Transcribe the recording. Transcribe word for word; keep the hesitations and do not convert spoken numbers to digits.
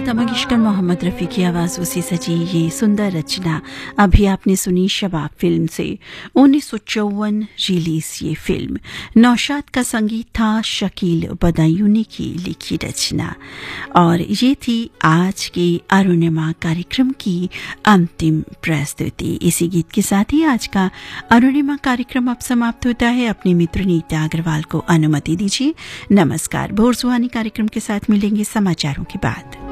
लता मंगेशकर, मोहम्मद रफ़ी की आवाज़ों से सजी ये सुंदर रचना अभी आपने सुनी शबाब फिल्म से। उन्नीस सौ चौवन रिलीज ये फिल्म। नौशाद का संगीत था, शकील बदायूनी की लिखी रचना। और ये थी आज के अरुणिमा कार्यक्रम की अंतिम प्रस्तुति। इसी गीत के साथ ही आज का अरुणिमा कार्यक्रम अब समाप्त होता है। अपनी मित्र नीता अग्रवाल को अनुमति दीजिए। नमस्कार। भोर सुहानी कार्यक्रम के साथ मिलेंगे समाचारों के बाद।